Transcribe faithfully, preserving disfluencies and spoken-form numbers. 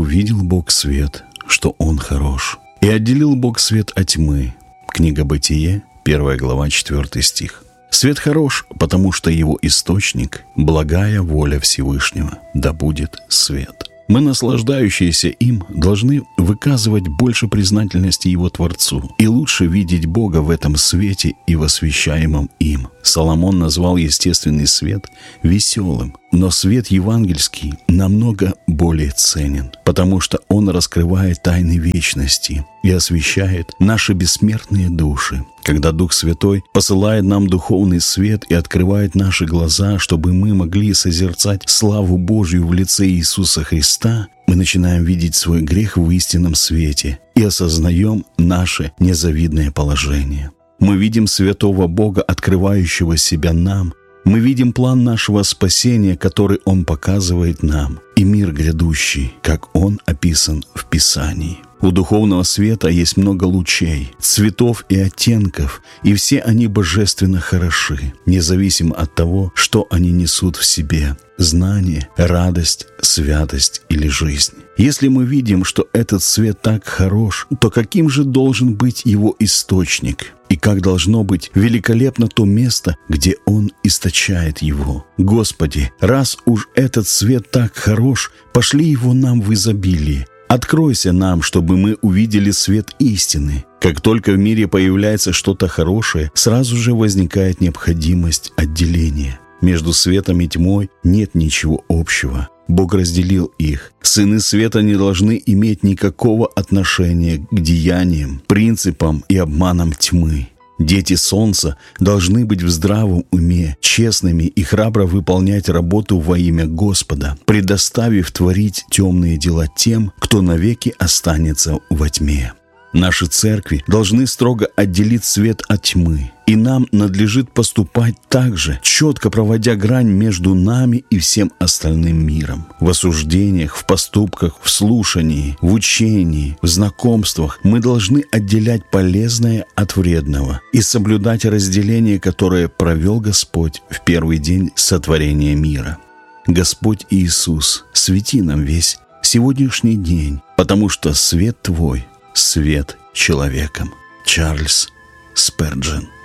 увидел Бог свет, что Он хорош, и отделил Бог свет от тьмы». Книга Бытие, первая глава, четвёртый стих. Свет хорош, потому что его источник – благая воля Всевышнего, да будет свет. Мы, наслаждающиеся им, должны выказывать больше признательности Его Творцу и лучше видеть Бога в этом свете и в освещаемом им. Соломон назвал естественный свет веселым, но свет евангельский намного более ценен, потому что он раскрывает тайны вечности и освещает наши бессмертные души. Когда Дух Святой посылает нам духовный свет и открывает наши глаза, чтобы мы могли созерцать славу Божью в лице Иисуса Христа, мы начинаем видеть свой грех в истинном свете и осознаем наше незавидное положение. Мы видим святого Бога, открывающего себя нам. Мы видим план нашего спасения, который Он показывает нам, и мир грядущий, как он описан в Писании. У духовного света есть много лучей, цветов и оттенков, и все они божественно хороши, независимо от того, что они несут в себе – знание, радость, святость или жизнь. Если мы видим, что этот свет так хорош, то каким же должен быть его источник? И как должно быть великолепно то место, где Он источает его? Господи, раз уж этот свет так хорош, пошли его нам в изобилии. Откройся нам, чтобы мы увидели свет истины. Как только в мире появляется что-то хорошее, сразу же возникает необходимость отделения. Между светом и тьмой нет ничего общего. Бог разделил их. Сыны света не должны иметь никакого отношения к деяниям, принципам и обманам тьмы. Дети солнца должны быть в здравом уме, честными и храбро выполнять работу во имя Господа, предоставив творить темные дела тем, кто навеки останется во тьме. Наши церкви должны строго отделить свет от тьмы, и нам надлежит поступать так же, четко проводя грань между нами и всем остальным миром. В осуждениях, в поступках, в слушании, в учении, в знакомствах мы должны отделять полезное от вредного и соблюдать разделение, которое провел Господь в первый день сотворения мира. Господь Иисус, свети нам весь сегодняшний день, потому что свет Твой — свет человеком. Чарльз Спurgeon.